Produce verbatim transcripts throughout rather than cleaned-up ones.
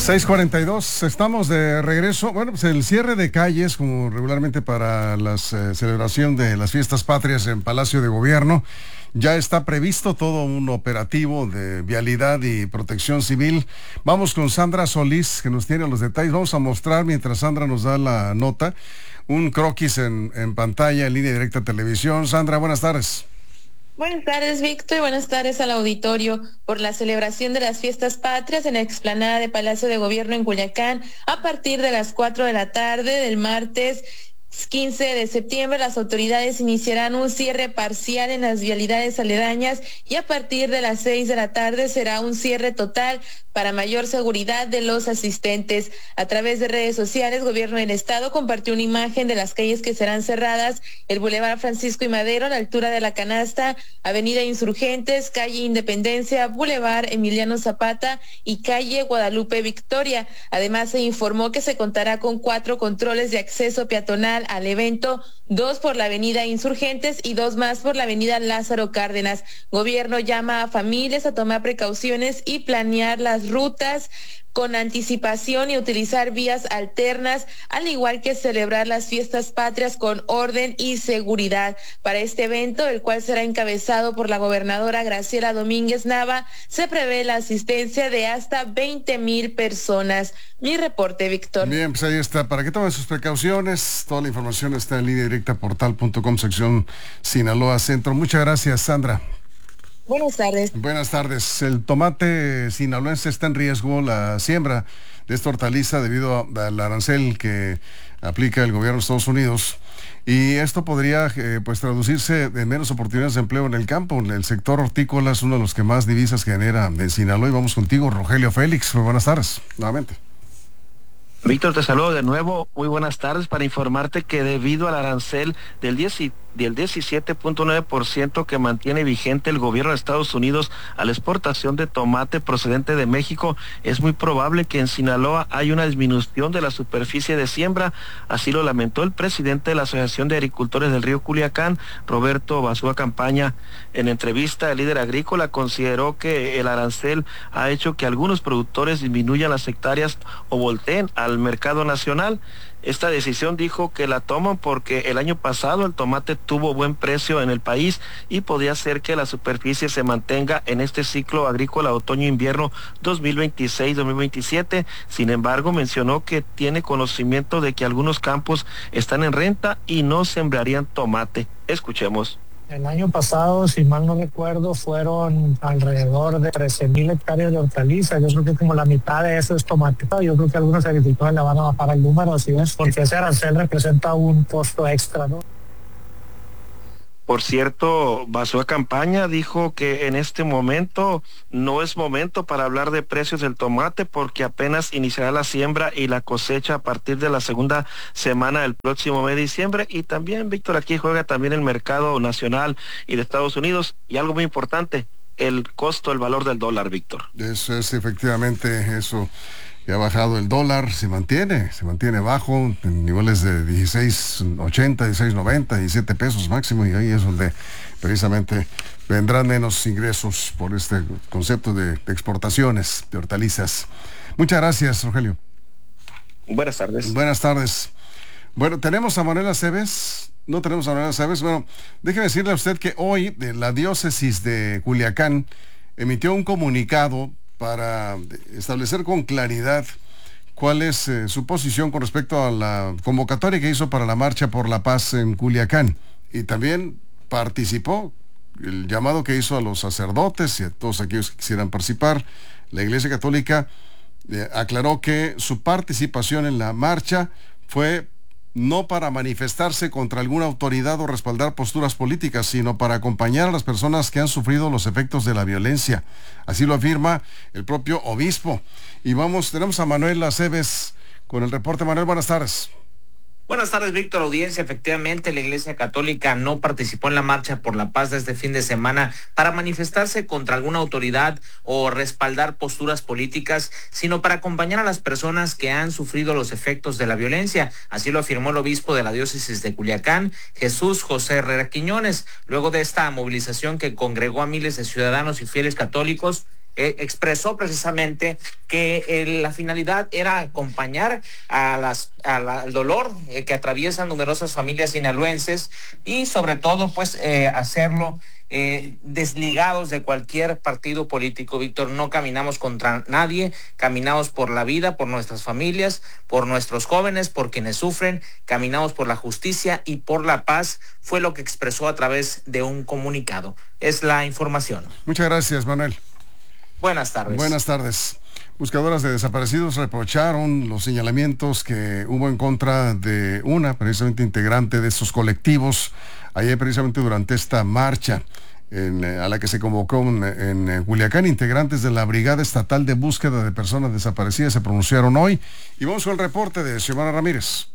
seis cuarenta y dos, estamos de regreso. Bueno, pues el cierre de calles, como regularmente para la eh, celebración de las fiestas patrias en Palacio de Gobierno, ya está previsto todo un operativo de vialidad y protección civil. Vamos con Sandra Solís, que nos tiene los detalles. Vamos a mostrar, mientras Sandra nos da la nota, un croquis en, en pantalla, en línea directa televisión. Sandra, buenas tardes. Buenas tardes, Víctor, y buenas tardes al auditorio. Por la celebración de las fiestas patrias en la explanada de Palacio de Gobierno en Culiacán, a partir de las cuatro de la tarde del martes quince de septiembre, las autoridades iniciarán un cierre parcial en las vialidades aledañas y a partir de las seis de la tarde será un cierre total para mayor seguridad de los asistentes. A través de redes sociales, Gobierno del Estado compartió una imagen de las calles que serán cerradas: el Boulevard Francisco y Madero, a la altura de la Canasta, Avenida Insurgentes, Calle Independencia, Boulevard Emiliano Zapata y Calle Guadalupe Victoria. Además, se informó que se contará con cuatro controles de acceso peatonal al evento, dos por la Avenida Insurgentes y dos más por la Avenida Lázaro Cárdenas. Gobierno llama a familias a tomar precauciones y planear las rutas con anticipación y utilizar vías alternas, al igual que celebrar las fiestas patrias con orden y seguridad. Para este evento, el cual será encabezado por la gobernadora Graciela Domínguez Nava, se prevé la asistencia de hasta veinte mil personas. Mi reporte, Víctor. Bien, pues ahí está. Para que tomen sus precauciones, toda la información está en línea directa portal punto com, sección Sinaloa Centro. Muchas gracias, Sandra. Buenas tardes. Buenas tardes. El tomate sinaloense está en riesgo la siembra de esta hortaliza debido al arancel que aplica el gobierno de Estados Unidos. Y esto podría eh, pues traducirse en menos oportunidades de empleo en el campo. El sector hortícola es uno de los que más divisas genera en Sinaloa. Y vamos contigo, Rogelio Félix. Muy buenas tardes, nuevamente. Víctor, te saludo de nuevo. Muy buenas tardes, para informarte que debido al arancel del diez del diecisiete punto nueve por ciento que mantiene vigente el gobierno de Estados Unidos a la exportación de tomate procedente de México, es muy probable que en Sinaloa haya una disminución de la superficie de siembra. Así lo lamentó el presidente de la Asociación de Agricultores del Río Culiacán, Roberto Basúa Campaña. En entrevista, el líder agrícola consideró que el arancel ha hecho que algunos productores disminuyan las hectáreas o volteen al mercado nacional. Esta decisión, dijo, que la toman porque el año pasado el tomate tuvo buen precio en el país y podía hacer que la superficie se mantenga en este ciclo agrícola otoño-invierno dos mil veintiséis dos mil veintisiete. Sin embargo, mencionó que tiene conocimiento de que algunos campos están en renta y no sembrarían tomate. Escuchemos. El año pasado, si mal no recuerdo, fueron alrededor de trece mil hectáreas de hortalizas. Yo creo que como la mitad de eso es tomate. Yo creo que algunos agricultores le van a bajar el número, así es, porque ese arancel representa un costo extra, ¿no? Por cierto, Basúa Campaña dijo que en este momento no es momento para hablar de precios del tomate porque apenas iniciará la siembra y la cosecha a partir de la segunda semana del próximo mes de diciembre. Y también, Víctor, aquí juega también el mercado nacional y de Estados Unidos. Y algo muy importante, el costo, el valor del dólar, Víctor. Eso es efectivamente eso. Que ha bajado el dólar, se mantiene, se mantiene bajo, en niveles de dieciséis ochenta, dieciséis noventa, diecisiete pesos máximo, y ahí es donde precisamente vendrán menos ingresos por este concepto de, de exportaciones de hortalizas. Muchas gracias, Rogelio. Buenas tardes. Buenas tardes. Bueno, tenemos a Manuel Aceves. No tenemos a Manuel Aceves. Bueno, déjeme decirle a usted que hoy de la diócesis de Culiacán emitió un comunicado para establecer con claridad cuál es eh, su posición con respecto a la convocatoria que hizo para la Marcha por la Paz en Culiacán. Y también participó el llamado que hizo a los sacerdotes y a todos aquellos que quisieran participar. La Iglesia Católica eh, aclaró que su participación en la marcha fue no para manifestarse contra alguna autoridad o respaldar posturas políticas, sino para acompañar a las personas que han sufrido los efectos de la violencia. Así lo afirma el propio obispo. Y vamos, tenemos a Manuel Aceves con el reporte. Manuel, buenas tardes. Buenas tardes, Víctor. Audiencia, efectivamente, la Iglesia Católica no participó en la Marcha por la Paz de este fin de semana para manifestarse contra alguna autoridad o respaldar posturas políticas, sino para acompañar a las personas que han sufrido los efectos de la violencia. Así lo afirmó el obispo de la diócesis de Culiacán, Jesús José Herrera Quiñones, luego de esta movilización que congregó a miles de ciudadanos y fieles católicos. eh, expresó precisamente que eh, la finalidad era acompañar a las, a la, al dolor eh, que atraviesan numerosas familias sinaloenses y sobre todo pues eh, hacerlo Eh, desligados de cualquier partido político. Víctor, no caminamos contra nadie, caminamos por la vida, por nuestras familias, por nuestros jóvenes, por quienes sufren, caminamos por la justicia y por la paz, fue lo que expresó a través de un comunicado. Es la información. Muchas gracias, Manuel. Buenas tardes. Buenas tardes. Buscadoras de desaparecidos reprocharon los señalamientos que hubo en contra de una, precisamente integrante de estos colectivos, ayer precisamente durante esta marcha en, a la que se convocó en, en Culiacán. Integrantes de la Brigada Estatal de Búsqueda de Personas Desaparecidas se pronunciaron hoy. Y vamos con el reporte de Xiomara Ramírez.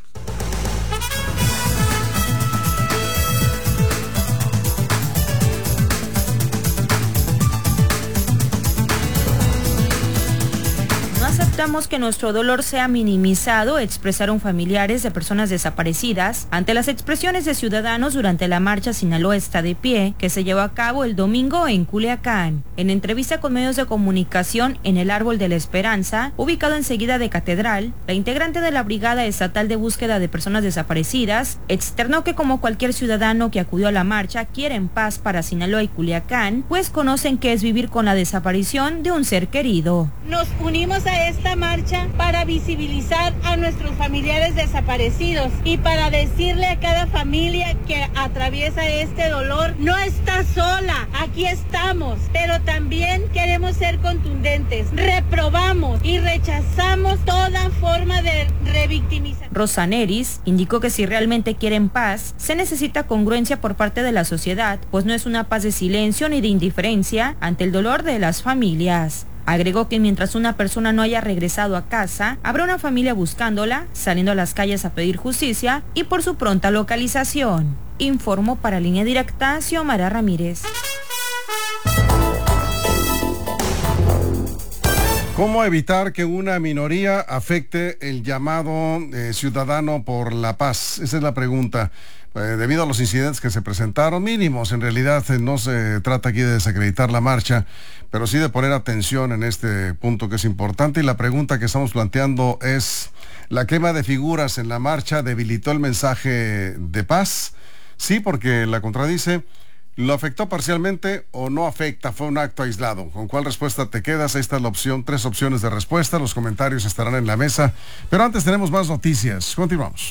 Aceptamos que nuestro dolor sea minimizado, expresaron familiares de personas desaparecidas ante las expresiones de ciudadanos durante la marcha Sinaloa está de pie, que se llevó a cabo el domingo en Culiacán. En entrevista con medios de comunicación en el Árbol de la Esperanza, ubicado enseguida de Catedral, la integrante de la Brigada Estatal de Búsqueda de Personas Desaparecidas externó que como cualquier ciudadano que acudió a la marcha quieren paz para Sinaloa y Culiacán, pues conocen qué es vivir con la desaparición de un ser querido. Nos unimos a esta marcha para visibilizar a nuestros familiares desaparecidos y para decirle a cada familia que atraviesa este dolor, no está sola, aquí estamos, pero también queremos ser contundentes, reprobamos y rechazamos toda forma de revictimización. Rosa Neris indicó que si realmente quieren paz, se necesita congruencia por parte de la sociedad, pues no es una paz de silencio ni de indiferencia ante el dolor de las familias. Agregó que mientras una persona no haya regresado a casa, habrá una familia buscándola, saliendo a las calles a pedir justicia y por su pronta localización. Informó para Línea Directa Xiomara Ramírez. ¿Cómo evitar que una minoría afecte el llamado eh, ciudadano por la paz? Esa es la pregunta. Eh, debido a los incidentes que se presentaron, mínimos, en realidad eh, no se trata aquí de desacreditar la marcha, pero sí de poner atención en este punto que es importante. Y la pregunta que estamos planteando es, ¿la quema de figuras en la marcha debilitó el mensaje de paz? Sí, porque la contradice. ¿Lo afectó parcialmente o no afecta? Fue un acto aislado. ¿Con cuál respuesta te quedas? Ahí está la opción, tres opciones de respuesta. Los comentarios estarán en la mesa. Pero antes tenemos más noticias. Continuamos.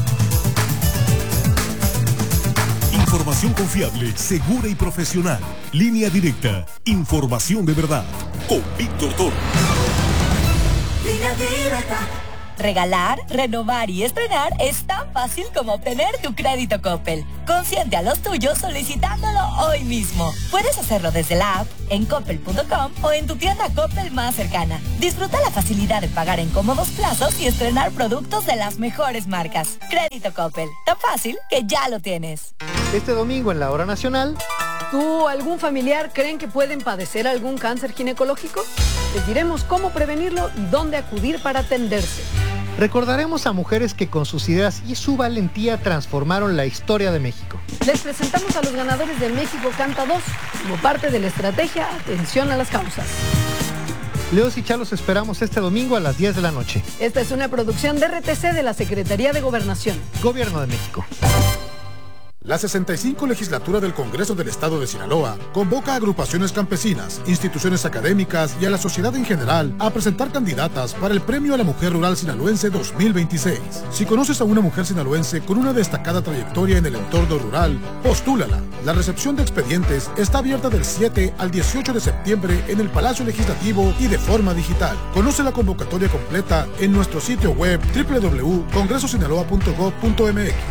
Información confiable, segura y profesional. Línea Directa. Información de verdad. Con Víctor Toro. Línea Directa. Regalar, renovar y estrenar es tan fácil como obtener tu crédito Coppel. Consiente a los tuyos solicitándolo hoy mismo. Puedes hacerlo desde la app, en coppel punto com o en tu tienda Coppel más cercana. Disfruta la facilidad de pagar en cómodos plazos y estrenar productos de las mejores marcas. Crédito Coppel, tan fácil que ya lo tienes. Este domingo en la Hora Nacional, ¿tú o algún familiar creen que pueden padecer algún cáncer ginecológico? Les diremos cómo prevenirlo y dónde acudir para atenderse. recordaremos a mujeres que con sus ideas y su valentía transformaron la historia de México. Les presentamos a los ganadores de México Canta dos, como parte de la estrategia Atención a las Causas. Leos y Chalos esperamos este domingo a las diez de la noche. Esta es una producción de R T C de la Secretaría de Gobernación. Gobierno de México. La sesenta y cinco legislatura del Congreso del Estado de Sinaloa convoca a agrupaciones campesinas, instituciones académicas y a la sociedad en general a presentar candidatas para el Premio a la Mujer Rural Sinaloense dos mil veintiséis. Si conoces a una mujer sinaloense con una destacada trayectoria en el entorno rural, postúlala. La recepción de expedientes está abierta del siete al dieciocho de septiembre en el Palacio Legislativo y de forma digital. Conoce la convocatoria completa en nuestro sitio web doble u doble u doble u punto congreso sinaloa punto gov punto m x.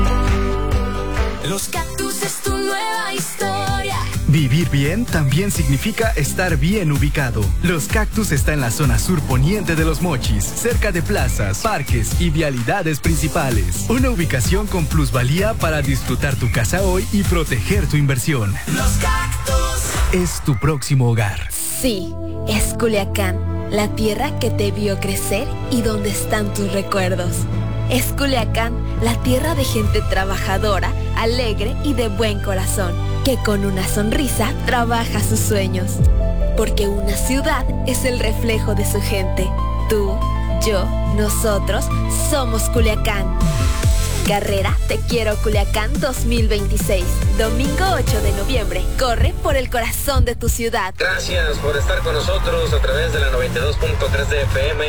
Los Cactus es tu nueva historia. Vivir bien también significa estar bien ubicado. Los Cactus está en la zona sur poniente de Los Mochis, cerca de plazas, parques y vialidades principales. Una ubicación con plusvalía para disfrutar tu casa hoy y proteger tu inversión. Los Cactus es tu próximo hogar. Sí, es Culiacán, la tierra que te vio crecer y donde están tus recuerdos. Es Culiacán, la tierra de gente trabajadora, alegre y de buen corazón, que con una sonrisa trabaja sus sueños. porque una ciudad es el reflejo de su gente. Tú, yo, nosotros somos Culiacán. Carrera Te Quiero Culiacán dos mil veintiséis. Domingo ocho de noviembre. Corre por el corazón de tu ciudad. Gracias por estar con nosotros a través de la noventa y dos punto tres de F M.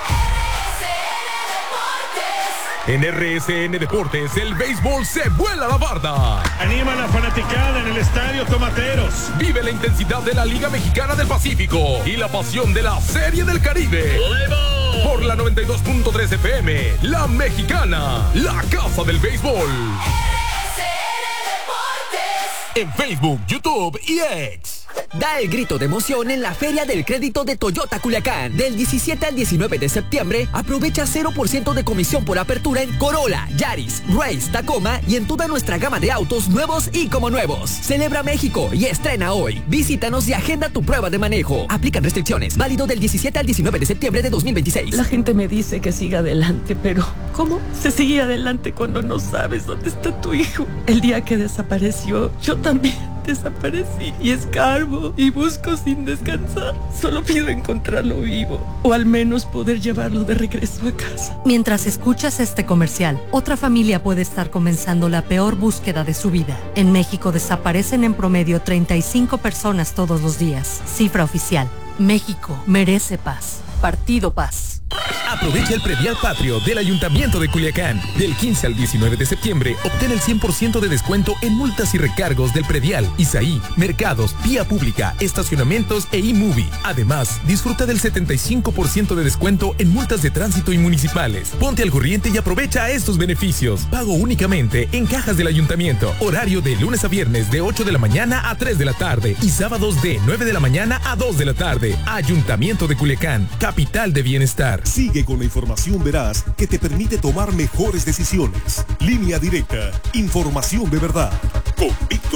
En R S N Deportes, el béisbol se vuela la barda. Anima la fanaticada en el Estadio Tomateros. Vive la intensidad de la Liga Mexicana del Pacífico y la pasión de la Serie del Caribe. ¡Levo! Por la noventa y dos punto tres F M, La Mexicana, la casa del béisbol. R S N Deportes. En Facebook, YouTube y X. Da el grito de emoción en la Feria del Crédito de Toyota Culiacán. Del diecisiete al diecinueve de septiembre, aprovecha cero por ciento de comisión por apertura en Corolla, Yaris, Race, Tacoma y en toda nuestra gama de autos nuevos y como nuevos. Celebra México y estrena hoy. Visítanos y agenda tu prueba de manejo. Aplican restricciones. Válido del diecisiete al diecinueve de septiembre de dos mil veintiséis. La gente me dice que siga adelante, pero ¿cómo se sigue adelante cuando no sabes dónde está tu hijo? El día que desapareció, yo también desaparecí y escarbo y busco sin descansar. Solo pido encontrarlo vivo o al menos poder llevarlo de regreso a casa. Mientras escuchas este comercial, otra familia puede estar comenzando la peor búsqueda de su vida. En México desaparecen en promedio treinta y cinco personas todos los días. Cifra oficial. México merece paz. Partido Paz. Aprovecha el predial patrio del Ayuntamiento de Culiacán. Del quince al diecinueve de septiembre, obtén el cien por ciento de descuento en multas y recargos del predial, Isaí, mercados, vía pública, estacionamientos e e-movie. Además, disfruta del setenta y cinco por ciento de descuento en multas de tránsito y municipales. Ponte al corriente y aprovecha estos beneficios. Pago únicamente en cajas del Ayuntamiento. Horario de lunes a viernes de ocho de la mañana a tres de la tarde y sábados de nueve de la mañana a dos de la tarde. Ayuntamiento de Culiacán, capital de bienestar. Sigue con la información veraz que te permite tomar mejores decisiones. Línea Directa, información de verdad. Con Víctor